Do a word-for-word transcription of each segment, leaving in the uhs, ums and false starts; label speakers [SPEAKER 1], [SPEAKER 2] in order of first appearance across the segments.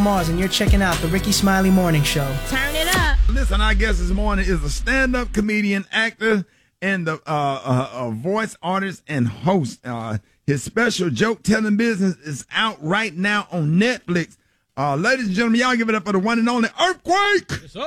[SPEAKER 1] Mars, and you're checking out the Ricky Smiley Morning Show.
[SPEAKER 2] Turn it up.
[SPEAKER 3] Listen, our guest this morning is a stand-up comedian, actor, and the uh, uh, uh, voice artist and host. Uh, his special joke-telling business is out right now on Netflix. Uh, ladies and gentlemen, y'all give it up for the one and only Earthquake.
[SPEAKER 4] Yes,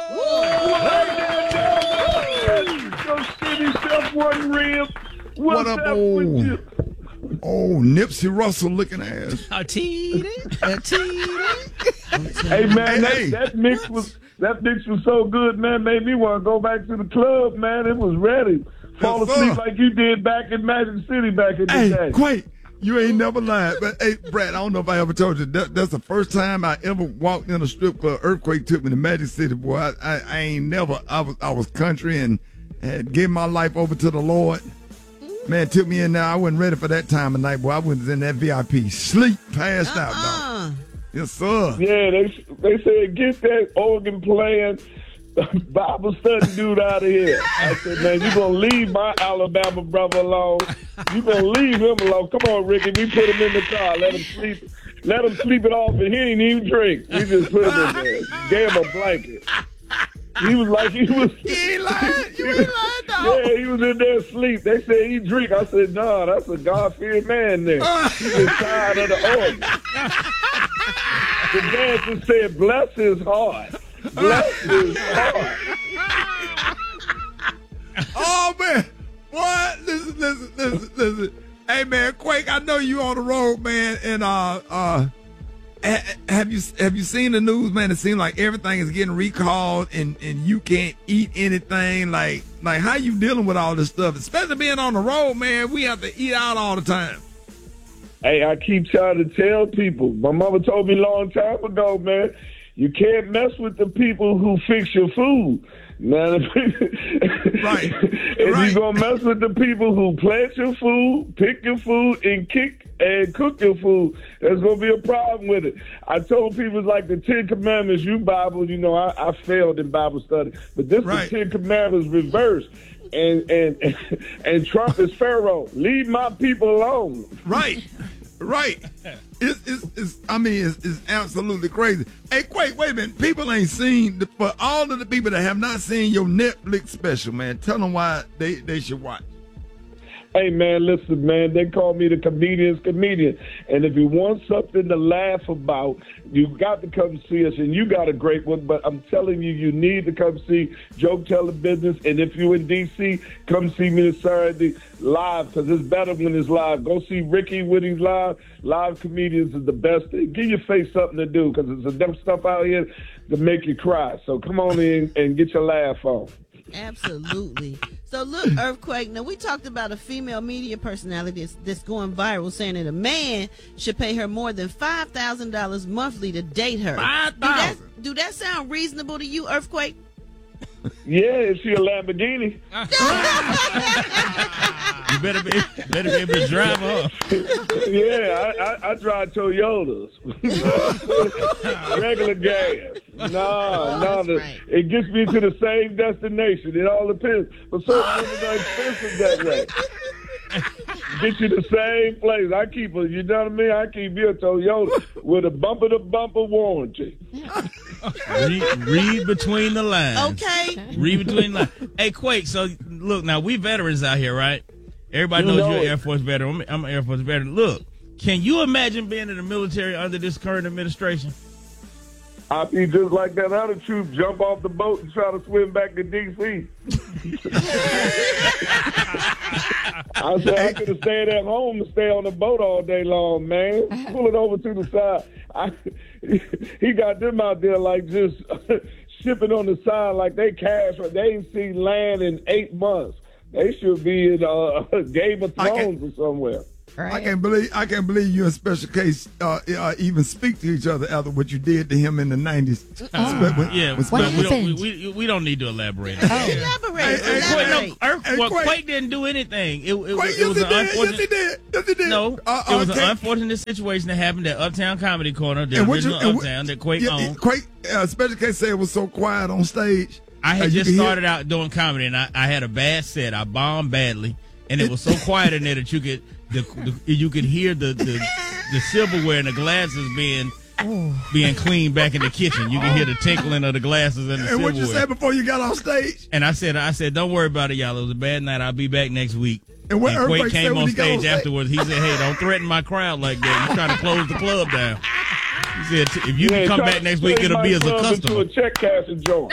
[SPEAKER 4] Your city self one rib.
[SPEAKER 3] What up, old? Oh, Nipsey Russell looking ass.
[SPEAKER 5] A teeny, a teeny.
[SPEAKER 4] Hey man, that,
[SPEAKER 3] Hey.
[SPEAKER 4] that mix was that mix was so good, man. Made me want to go back to the club, man. It was ready. Fall
[SPEAKER 3] Yes,
[SPEAKER 4] asleep
[SPEAKER 3] sir.
[SPEAKER 4] like you did back in Magic City back in the
[SPEAKER 3] Hey,
[SPEAKER 4] day.
[SPEAKER 3] Quake, you ain't never lied. But, hey, Brad, I don't know if I ever told you. That, that's the first time I ever walked in a strip club. Earthquake took me to Magic City, boy. I, I, I ain't never, I was I was country and had given my life over to the Lord. Man, took me in there. I wasn't ready for that time of night, boy. I was in that V I P. Sleep, passed out,
[SPEAKER 2] Uh-uh.
[SPEAKER 3] dog. Yes, sir.
[SPEAKER 4] Yeah, they they said get that organ playing Bible study dude out of here. I said, man, you gonna leave my Alabama brother alone. You gonna leave him alone. Come on, Ricky. We put him in the car. Let him sleep. Let him sleep it off, and he ain't even drink. We just put him in there. Gave him a blanket. He was like he was.
[SPEAKER 3] You ain't lying. You ain't lying, dog.
[SPEAKER 4] Yeah, he was in there asleep. They said he drink. I said, nah, that's a God-fearing man there. He was tired of the organ. The dancer said, bless his heart. Bless his heart.
[SPEAKER 3] Oh, man. Boy, listen, listen, listen, listen. Hey, man, Quake, I know you on the road, man, and uh, uh, ha- have you have you seen the news, man? It seems like everything is getting recalled, and, and you can't eat anything. Like, like how you dealing with all this stuff? Especially being on the road, man, we have to eat out all the time.
[SPEAKER 4] Hey, I keep trying to tell people. My mama told me a long time ago, man, you can't mess with the people who fix your food. Man,
[SPEAKER 3] Right.
[SPEAKER 4] if
[SPEAKER 3] Right.
[SPEAKER 4] you gonna mess with the people who plant your food, pick your food, and kick and cook your food, there's gonna be a problem with it. I told people it's like the Ten Commandments. You Bible, you know, I, I failed in Bible study, but this
[SPEAKER 3] Right.
[SPEAKER 4] the Ten Commandments reversed. And and and Trump is Pharaoh. Leave my people alone.
[SPEAKER 3] Right, right. It's, it's, it's, I mean, it's, it's absolutely crazy. Hey, Quake, wait a minute. People ain't seen, the, for all of the people that have not seen your Netflix special, man, tell them why they, they should watch.
[SPEAKER 4] Hey, man, listen, man, they call me the comedian's comedian. And if you want something to laugh about, you got to come see us. And you got a great one, but I'm telling you, you need to come see Joke Telling Business. And if you're in D C, come see me this Saturday live, because it's better when it's live. Go see Ricky when he's live. Live comedians is the best thing. Give your face something to do, because there's enough stuff out here to make you cry. So come on in and get your laugh on.
[SPEAKER 2] Absolutely. So look, Earthquake, now we talked about a female media personality that's, that's going viral saying that a man should pay her more than five thousand dollars monthly to date her.
[SPEAKER 3] five
[SPEAKER 2] Do that,
[SPEAKER 3] thousand
[SPEAKER 2] do that sound reasonable to you, Earthquake?
[SPEAKER 4] Yeah, is she a Lamborghini?
[SPEAKER 5] You better be, better be able to drive her.
[SPEAKER 4] Yeah, I, I, I drive Toyotas. Regular gas. No,
[SPEAKER 2] Oh,
[SPEAKER 4] no,
[SPEAKER 2] that's
[SPEAKER 4] the,
[SPEAKER 2] right.
[SPEAKER 4] it gets me to the same destination. It all depends. But certain women are expensive that way. Get you the same place. I keep a, you know what I mean? I keep you a Toyota with a bumper to bumper warranty.
[SPEAKER 5] Read, read between the lines.
[SPEAKER 2] Okay.
[SPEAKER 5] Read between the lines. Hey, Quake, so look, now we veterans out here, right? Everybody knows
[SPEAKER 4] You know
[SPEAKER 5] you're an
[SPEAKER 4] it.
[SPEAKER 5] Air Force veteran. I'm, I'm an Air Force veteran. Look, can you imagine being in the military under this current administration?
[SPEAKER 4] I'd be just like that other troop, jump off the boat and try to swim back to D C. I said I could have stayed at home and stay on the boat all day long, man. Pull it over to the side. I, he got them out there like just shipping on the side like they cash. They ain't seen land in eight months. They should be in uh, Game of
[SPEAKER 3] I
[SPEAKER 4] Thrones or somewhere.
[SPEAKER 3] I can't believe I can't believe you in special case uh, uh, even speak to each other after what you did to him in the nineties.
[SPEAKER 5] Uh, yeah,
[SPEAKER 6] What
[SPEAKER 5] but we don't,
[SPEAKER 6] happened?
[SPEAKER 5] we, we, we don't need to elaborate. on that.
[SPEAKER 2] Elaborate.
[SPEAKER 3] Hey, hey,
[SPEAKER 5] Quake, no,
[SPEAKER 2] Elaborate.
[SPEAKER 5] Earth,
[SPEAKER 3] Hey,
[SPEAKER 5] well,
[SPEAKER 3] Quake.
[SPEAKER 5] Quake didn't do anything. It, it,
[SPEAKER 3] Quake,
[SPEAKER 5] it
[SPEAKER 3] yes,
[SPEAKER 5] was
[SPEAKER 3] he
[SPEAKER 5] an
[SPEAKER 3] did. Yes,
[SPEAKER 5] unfortunate.
[SPEAKER 3] he did. Yes, he did.
[SPEAKER 5] No,
[SPEAKER 3] Uh,
[SPEAKER 5] it was
[SPEAKER 3] okay.
[SPEAKER 5] an unfortunate situation that happened at Uptown Comedy Corner, the
[SPEAKER 3] And what you-
[SPEAKER 5] original
[SPEAKER 3] and what-
[SPEAKER 5] Uptown that Quake
[SPEAKER 3] yeah,
[SPEAKER 5] owned.
[SPEAKER 3] Quake, uh, special case said it was so quiet on stage.
[SPEAKER 5] I
[SPEAKER 3] Uh,
[SPEAKER 5] had
[SPEAKER 3] you
[SPEAKER 5] just
[SPEAKER 3] could hear-
[SPEAKER 5] started out doing comedy, and I, I had a bad set. I bombed badly, and it was so quiet in there that you could the, the you could hear the, the the silverware and the glasses being being cleaned back in the kitchen. You can hear the tinkling of the glasses and the
[SPEAKER 3] And what you
[SPEAKER 5] silverware.
[SPEAKER 3] said before you got off stage?
[SPEAKER 5] And I said, I said, don't worry about it, y'all. It was a bad night. I'll be back next week.
[SPEAKER 3] And what
[SPEAKER 5] Quake
[SPEAKER 3] Earthquake said
[SPEAKER 5] came
[SPEAKER 3] when
[SPEAKER 5] on
[SPEAKER 3] he got on
[SPEAKER 5] stage
[SPEAKER 3] stage?
[SPEAKER 5] afterwards. He said, hey, don't threaten my crowd like that. You're trying to close the club down. He said, if you
[SPEAKER 4] Yeah,
[SPEAKER 5] can come
[SPEAKER 4] try
[SPEAKER 5] back
[SPEAKER 4] to
[SPEAKER 5] next week,
[SPEAKER 4] change
[SPEAKER 5] it'll be
[SPEAKER 4] my
[SPEAKER 5] as a
[SPEAKER 4] club into
[SPEAKER 5] customer.
[SPEAKER 4] a check cashing joint.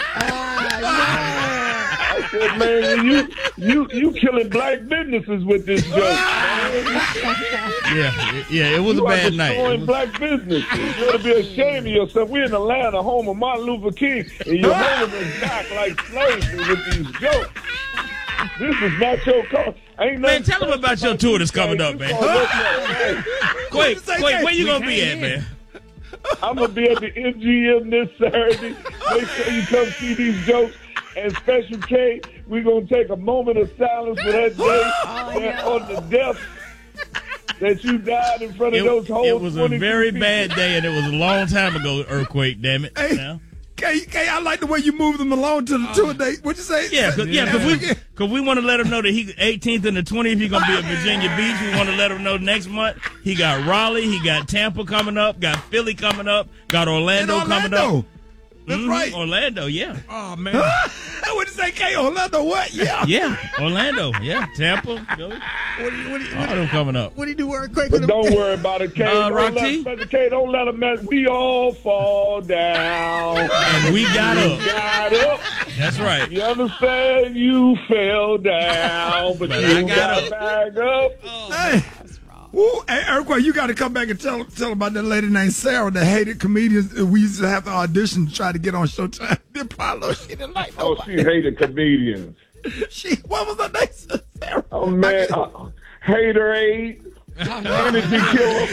[SPEAKER 4] I said, man, you you you killing black businesses with this joke. Man.
[SPEAKER 5] Yeah, yeah, it was
[SPEAKER 4] You
[SPEAKER 5] a
[SPEAKER 4] are
[SPEAKER 5] bad night.
[SPEAKER 4] destroying
[SPEAKER 5] It was-
[SPEAKER 4] black businesses. You ought to be ashamed of yourself. We're in Atlanta, home of Martin Luther King, and you're holding us back like slaves with these jokes. This is not your call. Ain't
[SPEAKER 5] Man,
[SPEAKER 4] nothing
[SPEAKER 5] tell them about your tour that's coming up, man. Quake,
[SPEAKER 3] say,
[SPEAKER 5] Quake,
[SPEAKER 3] Quake?
[SPEAKER 5] where you
[SPEAKER 3] We
[SPEAKER 5] gonna be
[SPEAKER 3] can't
[SPEAKER 5] at,
[SPEAKER 3] hear.
[SPEAKER 5] man?
[SPEAKER 4] I'm gonna be at the M G M this Saturday. Make sure you come see these jokes. And Special K, we're gonna take a moment of silence for that day that on the death that you died in front of
[SPEAKER 5] It,
[SPEAKER 4] those whole
[SPEAKER 5] it was a
[SPEAKER 4] twenty-two
[SPEAKER 5] very
[SPEAKER 4] people.
[SPEAKER 5] bad day, and it was a long time ago. Earthquake, damn it!
[SPEAKER 3] Hey,
[SPEAKER 5] Now.
[SPEAKER 3] K, K, I like the way you moved them along to the tour date. What'd you say?
[SPEAKER 5] Yeah, cause, yeah, cause we, cause we want to let him know that he eighteenth and the twentieth he gonna be at Virginia Beach. We want to let him know next month he got Raleigh, he got Tampa coming up, got Philly coming up, got Orlando,
[SPEAKER 3] In Orlando.
[SPEAKER 5] coming up.
[SPEAKER 3] That's
[SPEAKER 5] Mhm,
[SPEAKER 3] right.
[SPEAKER 5] Orlando, yeah,
[SPEAKER 3] Oh, man. What'd you say, K? Orlando what? Yeah.
[SPEAKER 5] yeah, Orlando, yeah, Tampa, Philly,
[SPEAKER 1] What do you, what do you,
[SPEAKER 5] all them coming up.
[SPEAKER 1] what do you do, Earthquake?
[SPEAKER 4] But don't worry about it, K.
[SPEAKER 5] Uh,
[SPEAKER 4] don't
[SPEAKER 5] Rocky?
[SPEAKER 4] let, Special K, don't let them mess. We all fall down.
[SPEAKER 5] And we got up.
[SPEAKER 4] Got up.
[SPEAKER 5] That's right.
[SPEAKER 4] You understand? You fell down, but,
[SPEAKER 5] But
[SPEAKER 4] you
[SPEAKER 5] I got
[SPEAKER 4] got,
[SPEAKER 5] up.
[SPEAKER 4] back up.
[SPEAKER 3] Hey. Woo, hey, Earthquake, you got to come back and tell tell about that lady named Sarah that hated comedians. We used to have to audition to try to get on Showtime. The Apollo, she didn't like
[SPEAKER 4] Oh,
[SPEAKER 3] nobody.
[SPEAKER 4] she hated comedians.
[SPEAKER 3] She, what was her name? Sarah.
[SPEAKER 4] Oh, man. Uh, Haterade. Energy killer.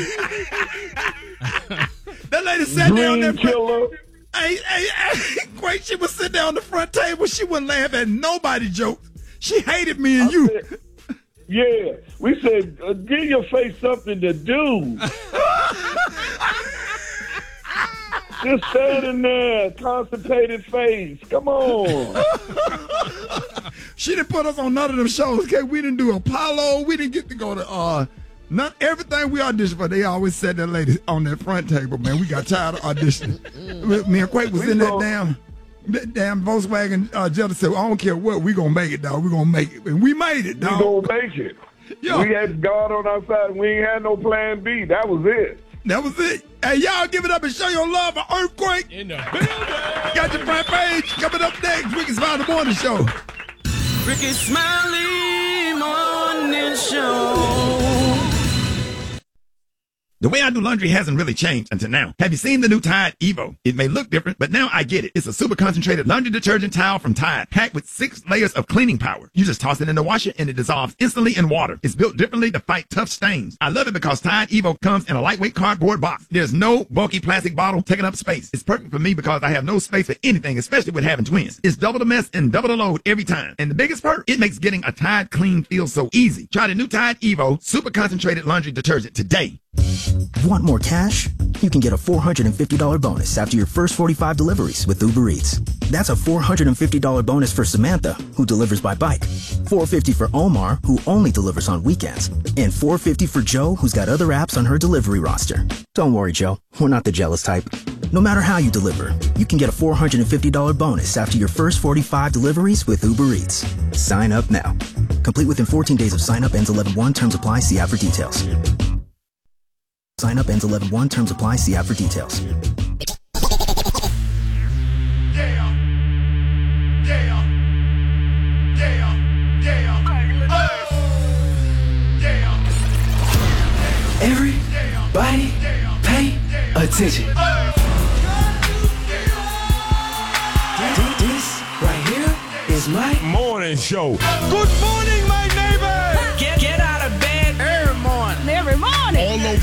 [SPEAKER 3] That lady sat there on
[SPEAKER 4] Dream
[SPEAKER 3] that
[SPEAKER 4] killer.
[SPEAKER 3] Hey, hey, hey, Quake, she was sitting there on the front table. She wouldn't laugh at nobody jokes. She hated me and you.
[SPEAKER 4] Yeah, we said, uh, give your face something to do. Just standing there, constipated face. Come on.
[SPEAKER 3] She didn't put us on none of them shows. Okay, we didn't do Apollo. We didn't get to go to uh, not everything we auditioned for. They always sat that lady on that front table. Man, we got tired of auditioning. Me and Quake was
[SPEAKER 4] We
[SPEAKER 3] in that
[SPEAKER 4] go-
[SPEAKER 3] damn, that damn Volkswagen. Uh, Jetta said, "I don't care what, we gonna make it, dog. We gonna make it, and we made it,
[SPEAKER 4] We
[SPEAKER 3] dog."
[SPEAKER 4] gonna make it.
[SPEAKER 3] Yo.
[SPEAKER 4] We had God on our side. We ain't had no plan B. That was it.
[SPEAKER 3] That was it. Hey, y'all give it up and show your love for Earthquake.
[SPEAKER 5] In the building.
[SPEAKER 3] Got your front page coming up next. Ricky Smiley Morning Show.
[SPEAKER 6] Ricky Smiley Morning Show.
[SPEAKER 3] The way I do laundry hasn't really changed until now. Have you seen the new Tide Evo? It may look different, but now I get it. It's a super concentrated laundry detergent towel from Tide, packed with six layers of cleaning power. You just toss it in the washer and it dissolves instantly in water. It's built differently to fight tough stains. I love it because Tide Evo comes in a lightweight cardboard box. There's no bulky plastic bottle taking up space. It's perfect for me because I have no space for anything, especially with having twins. It's double the mess and double the load every time. And the biggest perk, it makes getting a Tide clean feel so easy. Try the new Tide Evo super concentrated laundry detergent today.
[SPEAKER 7] Want more cash? You can get a four hundred fifty dollars bonus after your first forty-five deliveries with Uber Eats. That's a four hundred fifty dollars bonus for Samantha, who delivers by bike, four hundred fifty dollars for Omar, who only delivers on weekends, and four hundred fifty dollars for Joe, who's got other apps on her delivery roster. Don't worry, Joe. We're not the jealous type. No matter how you deliver, you can get a four hundred fifty dollars bonus after your first forty-five deliveries with Uber Eats. Sign up now. Complete within fourteen days of sign up. Ends eleven one. Terms apply. See app for details. Sign up ends eleven one. Terms apply. See app for details.
[SPEAKER 3] Yeah, yeah, yeah, yeah, oh, yeah.
[SPEAKER 6] Everybody pay attention. This right here is my
[SPEAKER 8] Morning show.
[SPEAKER 6] Good morning, my neighbor. Get, get out of bed every morning.
[SPEAKER 9] Every morning.
[SPEAKER 8] All